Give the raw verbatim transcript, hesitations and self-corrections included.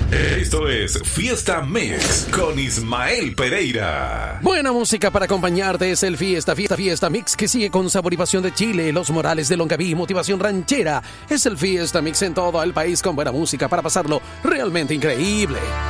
Esto es Fiesta Mix con Ismael Pereira. Buena música para acompañarte es el Fiesta, Fiesta, Fiesta Mix que sigue con sabor y pasión de Chile, Los Morales de Longaví, motivación ranchera. Es el Fiesta Mix en todo el país con buena música para pasarlo realmente increíble.